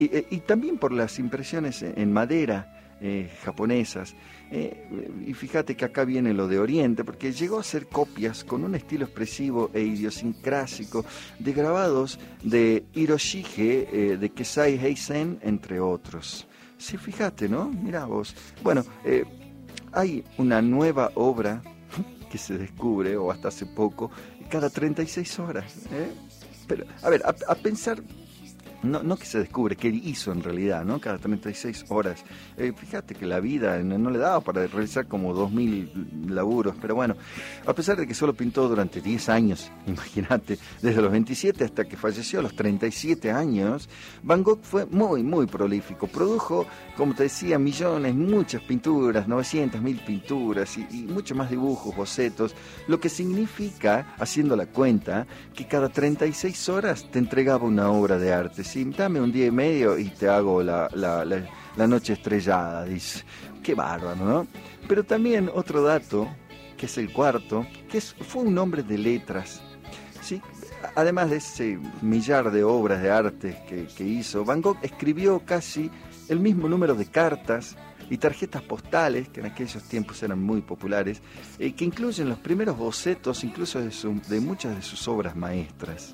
y también por las impresiones en madera japonesas. Y fíjate que acá viene lo de Oriente, porque llegó a hacer copias con un estilo expresivo e idiosincrásico de grabados de Hiroshige, de Kesai Heisen, entre otros. Sí, fíjate, ¿no? Mirá vos. Bueno, hay una nueva obra que se descubre, o hasta hace poco, cada 36 horas. Pero, a ver, a pensar... No que se descubre, que él hizo en realidad, ¿no? Cada 36 horas. Fíjate que la vida no le daba para realizar como 2000 laburos, pero bueno, a pesar de que solo pintó durante 10 años, imagínate, desde los 27 hasta que falleció a los 37 años, Van Gogh fue muy, muy prolífico. Produjo, como te decía, millones, muchas pinturas, 900.000 pinturas y muchos más dibujos, bocetos, lo que significa, haciendo la cuenta, que cada 36 horas te entregaba una obra de arte. Sí, dame un día y medio y te hago la noche estrellada, dice. Qué bárbaro, ¿no? Pero también otro dato, que es el cuarto, fue un hombre de letras, ¿sí? Además de ese millar de obras de arte que hizo, Van Gogh escribió casi el mismo número de cartas y tarjetas postales, que en aquellos tiempos eran muy populares, que incluyen los primeros bocetos, incluso de muchas de sus obras maestras.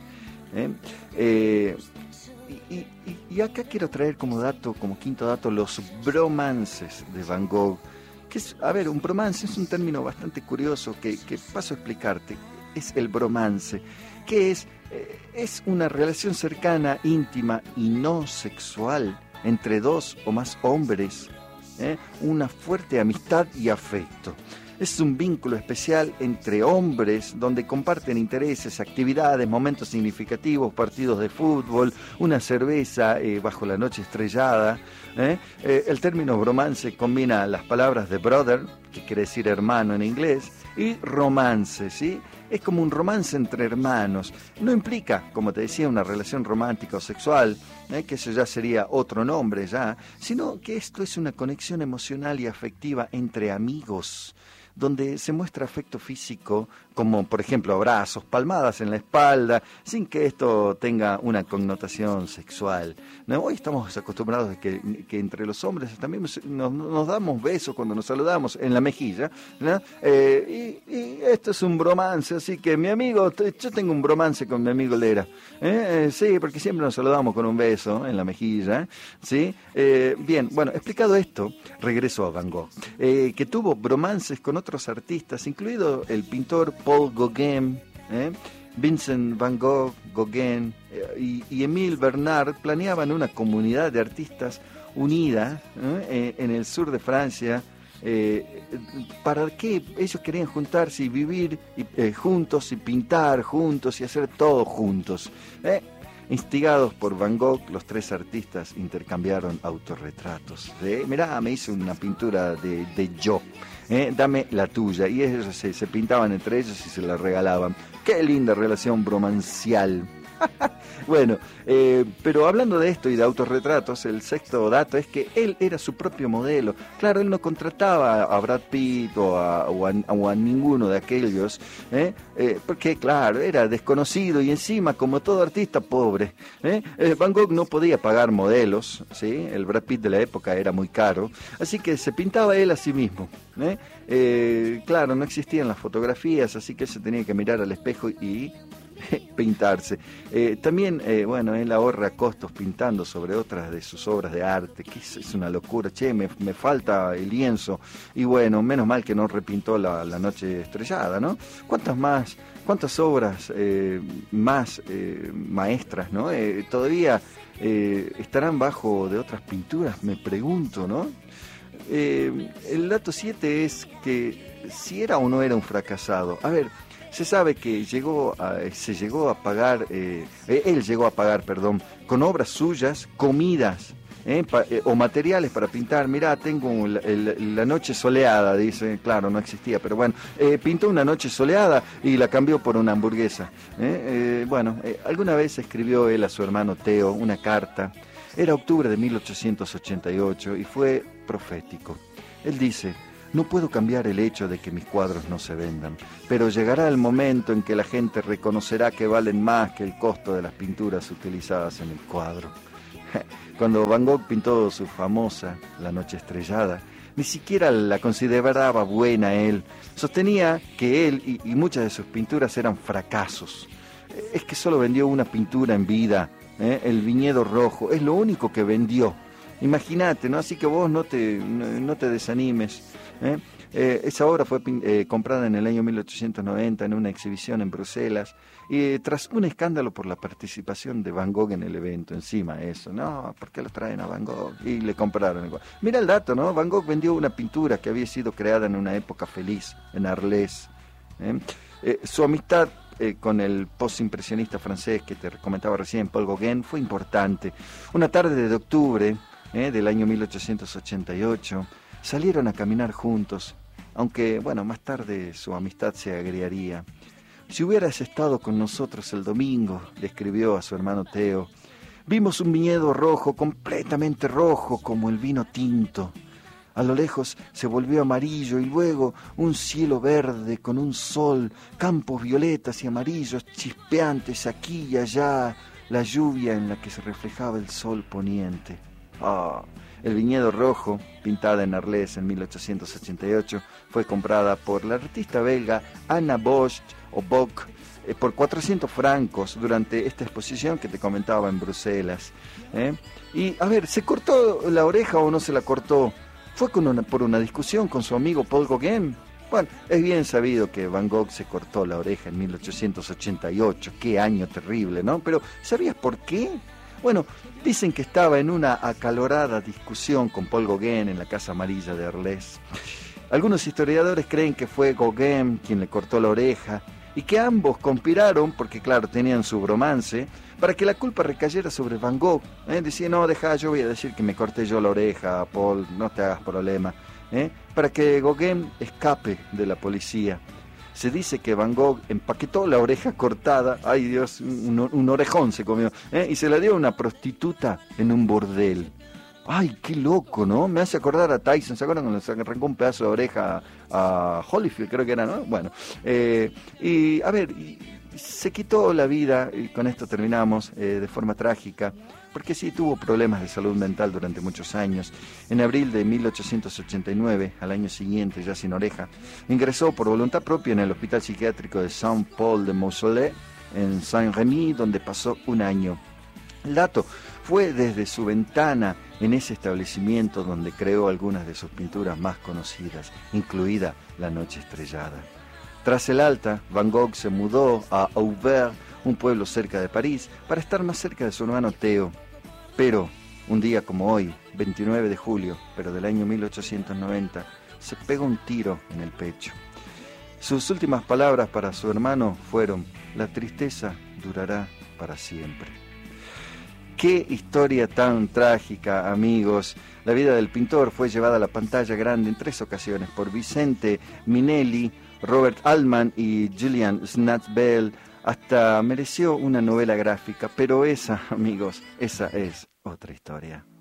Y acá quiero traer como quinto dato, los bromances de Van Gogh. Que es, a ver, un bromance es un término bastante curioso que paso a explicarte. Es el bromance, que es una relación cercana, íntima y no sexual entre dos o más hombres, una fuerte amistad y afecto. Es un vínculo especial entre hombres donde comparten intereses, actividades, momentos significativos, partidos de fútbol, una cerveza bajo la noche estrellada. El término bromance combina las palabras de brother, que quiere decir hermano en inglés, y romance, ¿sí? Es como un romance entre hermanos. No implica, como te decía, una relación romántica o sexual, que eso ya sería otro nombre ya, sino que esto es una conexión emocional y afectiva entre amigos, donde se muestra afecto físico, como por ejemplo abrazos, palmadas en la espalda, sin que esto tenga una connotación sexual. ¿No? Hoy estamos acostumbrados a que entre los hombres también nos damos besos cuando nos saludamos en la mejilla, ¿no? Y esto es un bromance, así que mi amigo, yo tengo un bromance con mi amigo Lera, sí, porque siempre nos saludamos con un beso en la mejilla, ¿sí? Bien, bueno, explicado esto, regreso a Van Gogh, que tuvo bromances con otros artistas, incluido el pintor Paul Gauguin, Vincent Van Gogh, Gauguin y Émile Bernard planeaban una comunidad de artistas unida en el sur de Francia. ¿Para qué? Ellos querían juntarse y vivir juntos y pintar juntos y hacer todo juntos. Instigados por Van Gogh, los tres artistas intercambiaron autorretratos. Mirá, me hice una pintura de yo. Dame la tuya. Y ellos se pintaban entre ellos y se la regalaban. Qué linda relación bromancial. Bueno, pero hablando de esto y de autorretratos, el sexto dato es que él era su propio modelo. Claro, él no contrataba a Brad Pitt o a ninguno de aquellos, porque claro, era desconocido y encima, como todo artista, pobre. Van Gogh no podía pagar modelos, ¿sí? El Brad Pitt de la época era muy caro, así que se pintaba él a sí mismo. Claro, no existían las fotografías, así que él se tenía que mirar al espejo y pintarse. También, bueno, él ahorra costos pintando sobre otras de sus obras de arte, que es una locura. Che, me falta el lienzo. Y bueno, menos mal que no repintó la noche estrellada, ¿no? ¿Cuántas obras más maestras, ¿no? Todavía estarán bajo de otras pinturas, me pregunto, ¿no? El dato 7 es que si era o no era un fracasado. A ver, se sabe que él llegó a pagar, perdón, con obras suyas, comidas o materiales para pintar. Mirá, tengo la noche soleada, dice, claro, no existía, pero bueno, pintó una noche soleada y la cambió por una hamburguesa. Bueno, alguna vez escribió él a su hermano Theo una carta. Era octubre de 1888 y fue profético. Él dice: no puedo cambiar el hecho de que mis cuadros no se vendan, pero llegará el momento en que la gente reconocerá que valen más que el costo de las pinturas utilizadas en el cuadro. Cuando Van Gogh pintó su famosa La Noche Estrellada, ni siquiera la consideraba buena él. Sostenía que él y muchas de sus pinturas eran fracasos. Es que solo vendió una pintura en vida, El Viñedo Rojo, es lo único que vendió. Imagínate, ¿no? Así que vos no te desanimes. Esa obra fue comprada en el año 1890 en una exhibición en Bruselas, y tras un escándalo por la participación de Van Gogh en el evento. Encima eso, no, ¿por qué lo traen a Van Gogh? Y le compraron igual. Mira el dato, ¿no? Van Gogh vendió una pintura que había sido creada en una época feliz, en Arles. Su amistad con el postimpresionista francés que te comentaba recién, Paul Gauguin, fue importante. Una tarde de octubre del año 1888, salieron a caminar juntos, aunque, bueno, más tarde su amistad se agriaría. Si hubieras estado con nosotros el domingo, le escribió a su hermano Theo, vimos un viñedo rojo, completamente rojo, como el vino tinto. A lo lejos se volvió amarillo y luego un cielo verde con un sol, campos violetas y amarillos chispeantes aquí y allá, la lluvia en la que se reflejaba el sol poniente. El Viñedo Rojo, pintada en Arles en 1888, fue comprada por la artista belga Anna Bosch por 400 francos durante esta exposición que te comentaba en Bruselas. Y, a ver, ¿se cortó la oreja o no se la cortó? ¿Fue por una discusión con su amigo Paul Gauguin? Bueno, es bien sabido que Van Gogh se cortó la oreja en 1888. Qué año terrible, ¿no? Pero, ¿sabías por qué? Bueno, dicen que estaba en una acalorada discusión con Paul Gauguin en la Casa Amarilla de Arles. Algunos historiadores creen que fue Gauguin quien le cortó la oreja y que ambos conspiraron, porque claro, tenían su bromance, para que la culpa recayera sobre Van Gogh. Decía, no, deja, yo voy a decir que me corté yo la oreja, Paul, no te hagas problema. Para que Gauguin escape de la policía. Se dice que Van Gogh empaquetó la oreja cortada, ay Dios, un orejón se comió, y se la dio a una prostituta en un bordel. Ay, qué loco, ¿no? Me hace acordar a Tyson, ¿se acuerdan cuando se arrancó un pedazo de oreja a Holyfield, creo que era, ¿no? Bueno, y a ver, se quitó la vida, y con esto terminamos, de forma trágica, porque sí tuvo problemas de salud mental durante muchos años. En abril de 1889, al año siguiente, ya sin oreja, ingresó por voluntad propia en el Hospital Psiquiátrico de Saint-Paul-de-Mausolée, en Saint-Rémy, donde pasó un año. El dato fue desde su ventana en ese establecimiento donde creó algunas de sus pinturas más conocidas, incluida La Noche Estrellada. Tras el alta, Van Gogh se mudó a Auvers, un pueblo cerca de París, para estar más cerca de su hermano Theo. Pero, un día como hoy, 29 de julio, pero del año 1890, se pegó un tiro en el pecho. Sus últimas palabras para su hermano fueron: la tristeza durará para siempre. Qué historia tan trágica, amigos. La vida del pintor fue llevada a la pantalla grande en 3 ocasiones por Vicente Minelli, Robert Altman y Julian Snatsbell. Hasta mereció una novela gráfica, pero esa, amigos, esa es otra historia.